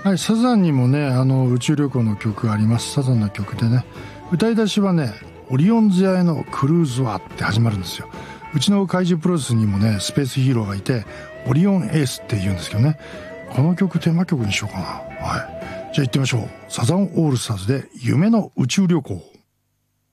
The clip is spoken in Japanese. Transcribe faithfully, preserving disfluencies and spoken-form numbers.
はい、サザンにもねあの宇宙旅行の曲があります。サザンの曲でね、歌い出しはねオリオン座へのクルーズはって始まるんですよ。うちの怪獣プロレスにもねスペースヒーローがいてオリオンエースって言うんですけどね、この曲テーマ曲にしようかな。はい、じゃあ行ってみましょう。サザンオールスターズで夢の宇宙旅行。